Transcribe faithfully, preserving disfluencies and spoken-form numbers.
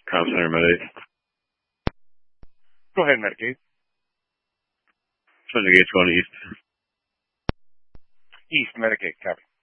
Com Center Medic. Go ahead, Medicaid. Center Gates going east. East, Medicaid, copy.